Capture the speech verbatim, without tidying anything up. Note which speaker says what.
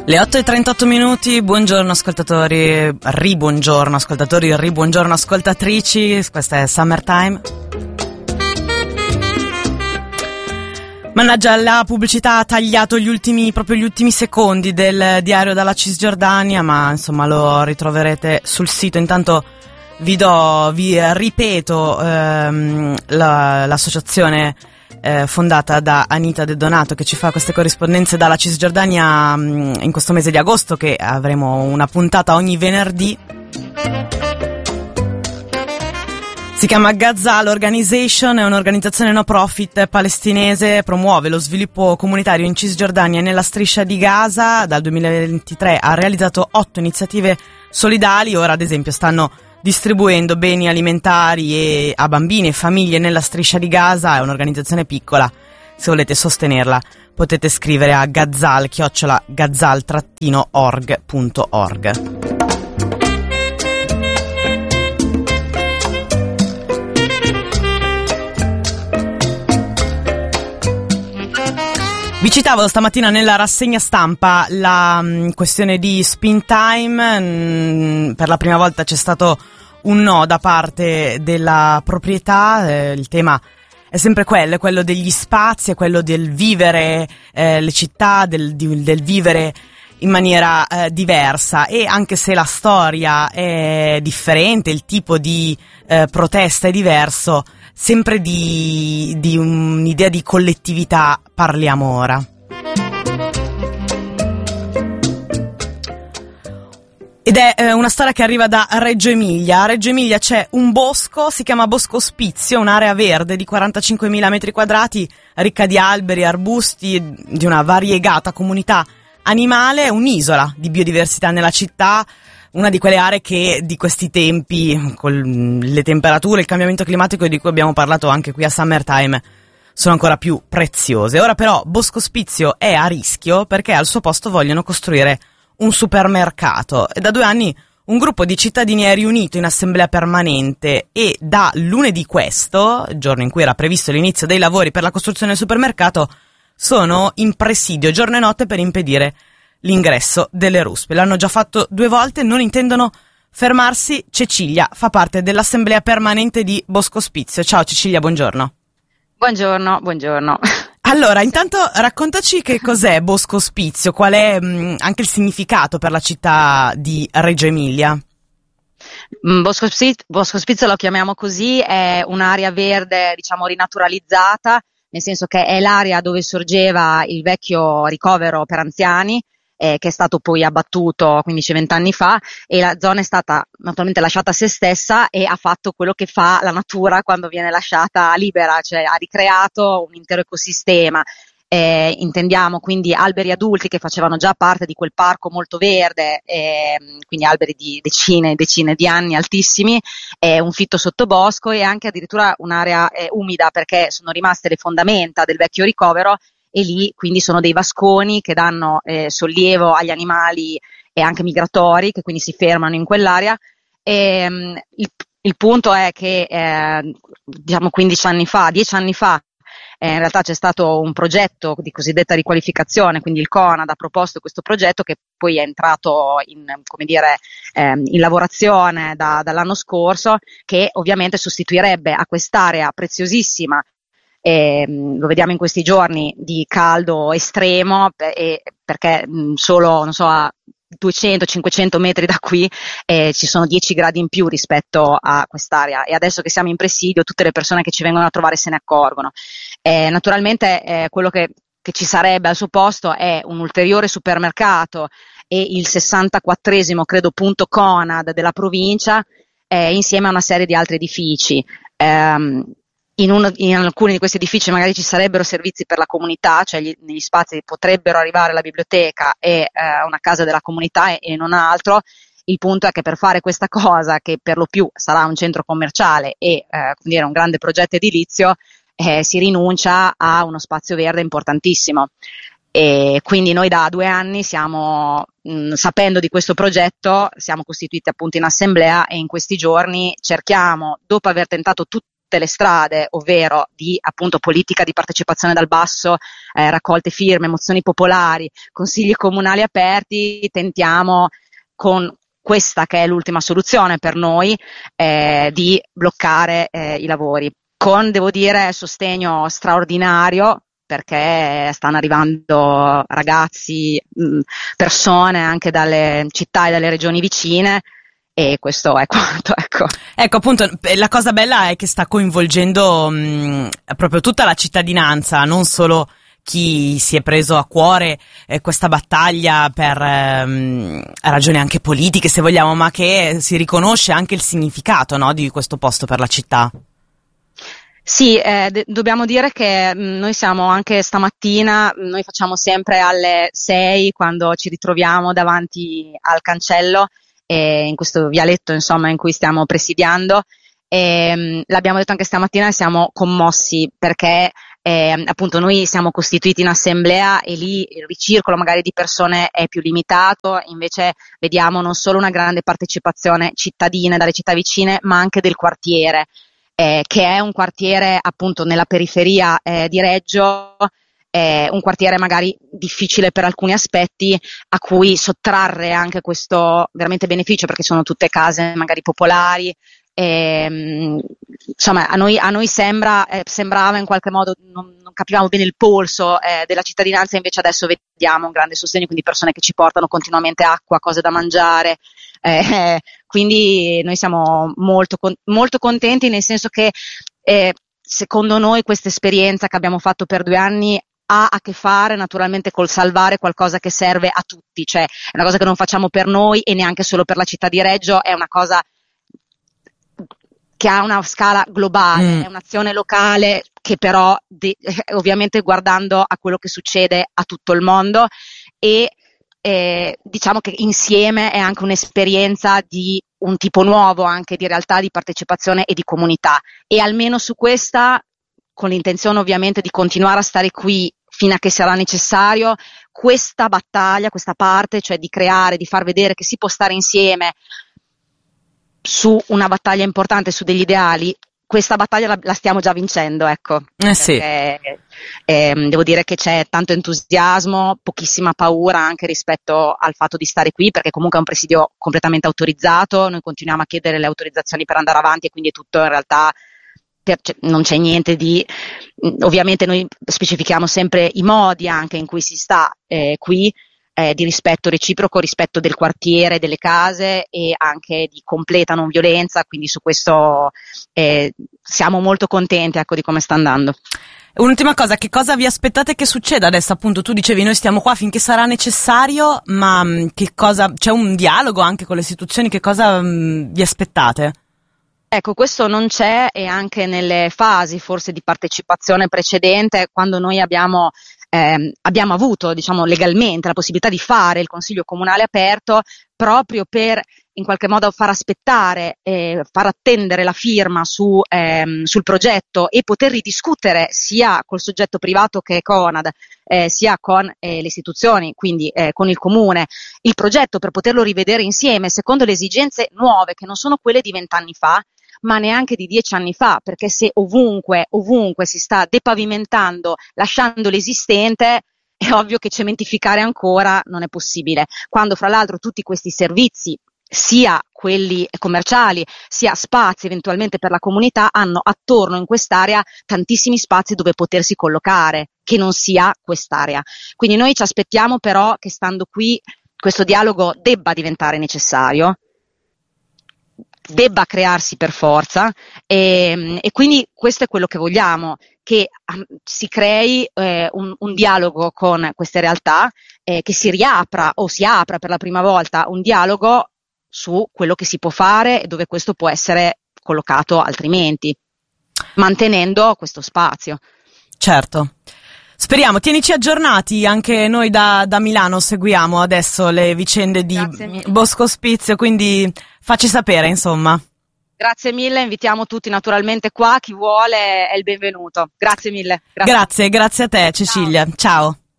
Speaker 1: Le otto e trentotto minuti, buongiorno ascoltatori, ribuongiorno ascoltatori, ribuongiorno ascoltatrici, questa è Summertime. Mannaggia, la pubblicità ha tagliato gli ultimi, proprio gli ultimi secondi del diario dalla Cisgiordania, ma insomma lo ritroverete sul sito. Intanto vi do, vi ripeto ehm, la, l'associazione Eh, fondata da Anita De Donato, che ci fa queste corrispondenze dalla Cisgiordania mh, in questo mese di agosto, che avremo una puntata ogni venerdì. Si chiama Ghazal Organization, è un'organizzazione no profit palestinese, promuove lo sviluppo comunitario in Cisgiordania e nella striscia di Gaza. Dal duemilaventitré ha realizzato otto iniziative solidali. Ora ad esempio stanno distribuendo beni alimentari e a bambini e famiglie nella striscia di Gaza. È un'organizzazione piccola, se volete sostenerla potete scrivere a Ghazal chiocciola ghazal trattino org punto org. Vi citavo stamattina nella rassegna stampa la mh, questione di Spin Time. Mh, per la prima volta c'è stato un no da parte della proprietà. Eh, il tema è sempre quello, è quello degli spazi, è quello del vivere eh, le città, del, di, del vivere in maniera eh, diversa. E anche se la storia è differente, il tipo di eh, protesta è diverso, sempre di, di un'idea di collettività parliamo ora. Ed è eh, una storia che arriva da Reggio Emilia. A Reggio Emilia c'è un bosco, si chiama Bosco Ospizio, un'area verde di quarantacinquemila metri quadrati, ricca di alberi, arbusti, di una variegata comunità animale, un'isola di biodiversità nella città. Una di quelle aree che di questi tempi, con le temperature, il cambiamento climatico di cui abbiamo parlato anche qui a Summertime, sono ancora più preziose. Ora però Bosco Ospizio è a rischio perché al suo posto vogliono costruire un supermercato e da due anni un gruppo di cittadini è riunito in assemblea permanente e da lunedì questo, il giorno in cui era previsto l'inizio dei lavori per la costruzione del supermercato, sono in presidio giorno e notte per impedire l'ingresso delle ruspe. L'hanno già fatto due volte, non intendono fermarsi. Cecilia fa parte dell'assemblea permanente di Bosco Ospizio. Ciao Cecilia, buongiorno.
Speaker 2: Buongiorno, buongiorno.
Speaker 1: Allora, intanto raccontaci che cos'è Bosco Ospizio, qual è mh, anche il significato per la città di Reggio Emilia.
Speaker 2: Bosco Ospizio, Bosco Ospizio lo chiamiamo così, è un'area verde, diciamo, rinaturalizzata, nel senso che è l'area dove sorgeva il vecchio ricovero per anziani, eh, che è stato poi abbattuto quindici venti anni fa, e la zona è stata naturalmente lasciata a se stessa e ha fatto quello che fa la natura quando viene lasciata libera, cioè ha ricreato un intero ecosistema. Eh, intendiamo quindi alberi adulti che facevano già parte di quel parco molto verde, eh, quindi alberi di decine e decine di anni altissimi, eh, un fitto sottobosco e anche addirittura un'area eh, umida, perché sono rimaste le fondamenta del vecchio ricovero e lì quindi sono dei vasconi che danno eh, sollievo agli animali e anche migratori che quindi si fermano in quell'area. E, um, il, il punto è che eh, diciamo quindici anni fa, dieci anni fa, Eh, in realtà c'è stato un progetto di cosiddetta riqualificazione, quindi il CONAD ha proposto questo progetto che poi è entrato in, come dire, ehm, in lavorazione da, dall'anno scorso, che ovviamente sostituirebbe a quest'area preziosissima, ehm, lo vediamo in questi giorni di caldo estremo, e, perché mh, solo non so a duecento cinquecento metri da qui eh, ci sono dieci gradi in più rispetto a quest'area, e adesso che siamo in presidio tutte le persone che ci vengono a trovare se ne accorgono. Eh, naturalmente eh, quello che, che ci sarebbe al suo posto è un ulteriore supermercato e il sessantaquattresimo credo punto CONAD della provincia, eh, insieme a una serie di altri edifici. Um, In, uno, in alcuni di questi edifici magari ci sarebbero servizi per la comunità, cioè gli, negli spazi potrebbero arrivare la biblioteca e eh, una casa della comunità e, e non altro. Il punto è che per fare questa cosa, che per lo più sarà un centro commerciale e eh, quindi era un grande progetto edilizio, eh, si rinuncia a uno spazio verde importantissimo. E quindi noi da due anni siamo, mh, sapendo di questo progetto, siamo costituiti appunto in assemblea e in questi giorni cerchiamo, dopo aver tentato tutti tutte le strade, ovvero di appunto politica di partecipazione dal basso, eh, raccolte firme, mozioni popolari, consigli comunali aperti, tentiamo con questa che è l'ultima soluzione per noi eh, di bloccare eh, i lavori, con, devo dire, sostegno straordinario, perché stanno arrivando ragazzi, mh, persone anche dalle città e dalle regioni vicine, e questo è quanto, ecco.
Speaker 1: Ecco, appunto, la cosa bella è che sta coinvolgendo mh, proprio tutta la cittadinanza, non solo chi si è preso a cuore eh, questa battaglia per ehm, ragioni anche politiche, se vogliamo, ma che si riconosce anche il significato, no, di questo posto per la città.
Speaker 2: Sì, eh, d- dobbiamo dire che mh, noi siamo anche stamattina, mh, noi facciamo sempre alle sei quando ci ritroviamo davanti al cancello, eh, in questo vialetto insomma in cui stiamo presidiando, e mh, l'abbiamo detto anche stamattina e siamo commossi perché eh, appunto noi siamo costituiti in assemblea e lì il ricircolo magari di persone è più limitato, invece vediamo non solo una grande partecipazione cittadina dalle città vicine ma anche del quartiere. Eh, che è un quartiere appunto nella periferia eh, di Reggio, eh, un quartiere magari difficile per alcuni aspetti, a cui sottrarre anche questo veramente beneficio, perché sono tutte case magari popolari. E, insomma, a noi, a noi sembra, eh, sembrava in qualche modo, non, non capivamo bene il polso eh, della cittadinanza, invece adesso vediamo un grande sostegno, quindi persone che ci portano continuamente acqua, cose da mangiare. Eh, quindi noi siamo molto, molto contenti, nel senso che eh, secondo noi questa esperienza che abbiamo fatto per due anni ha a che fare naturalmente col salvare qualcosa che serve a tutti, cioè è una cosa che non facciamo per noi e neanche solo per la città di Reggio, è una cosa che ha una scala globale, mm. è un'azione locale che però de- ovviamente guardando a quello che succede a tutto il mondo, e Eh, diciamo che insieme è anche un'esperienza di un tipo nuovo anche di realtà di partecipazione e di comunità, e almeno su questa, con l'intenzione ovviamente di continuare a stare qui fino a che sarà necessario, questa battaglia, questa parte, cioè di creare, di far vedere che si può stare insieme su una battaglia importante, su degli ideali, questa battaglia la, la stiamo già vincendo, ecco.
Speaker 1: Eh sì.
Speaker 2: Perché, eh, devo dire che c'è tanto entusiasmo, pochissima paura anche rispetto al fatto di stare qui, perché comunque è un presidio completamente autorizzato, noi continuiamo a chiedere le autorizzazioni per andare avanti e quindi è tutto in realtà, per, cioè, non c'è niente di, ovviamente noi specifichiamo sempre i modi anche in cui si sta eh, qui, Eh, di rispetto reciproco, rispetto del quartiere, delle case e anche di completa non violenza, quindi su questo eh, siamo molto contenti, ecco, di come sta andando.
Speaker 1: Un'ultima cosa, che cosa vi aspettate che succeda adesso? Appunto tu dicevi noi stiamo qua finché sarà necessario, ma che cosa, c'è un dialogo anche con le istituzioni, che cosa mh, vi aspettate?
Speaker 2: Ecco, questo non c'è, e anche nelle fasi forse di partecipazione precedente, quando noi abbiamo Eh, abbiamo avuto, diciamo, legalmente la possibilità di fare il Consiglio Comunale aperto, proprio per in qualche modo far aspettare, eh, far attendere la firma su, ehm, sul progetto e poter ridiscutere sia col soggetto privato che è Conad, eh, sia con eh, le istituzioni, quindi eh, con il Comune, il progetto, per poterlo rivedere insieme secondo le esigenze nuove, che non sono quelle di vent'anni fa, ma neanche di dieci anni fa, perché se ovunque, ovunque si sta depavimentando, lasciando l'esistente, è ovvio che cementificare ancora non è possibile, quando fra l'altro tutti questi servizi, sia quelli commerciali, sia spazi eventualmente per la comunità, hanno attorno in quest'area tantissimi spazi dove potersi collocare, che non sia quest'area. Quindi noi ci aspettiamo però che, stando qui, questo dialogo debba diventare necessario, debba crearsi per forza, e, e quindi questo è quello che vogliamo, che um, si crei eh, un, un dialogo con queste realtà, eh, che si riapra o si apra per la prima volta un dialogo su quello che si può fare e dove questo può essere collocato altrimenti, mantenendo questo spazio.
Speaker 1: Certo. Speriamo, tienici aggiornati, anche noi da, da Milano seguiamo adesso le vicende di Bosco Ospizio, quindi facci sapere, insomma.
Speaker 2: Grazie mille, invitiamo tutti naturalmente qua, chi vuole è il benvenuto. Grazie mille.
Speaker 1: Grazie, grazie, grazie a te Cecilia, ciao. Ciao.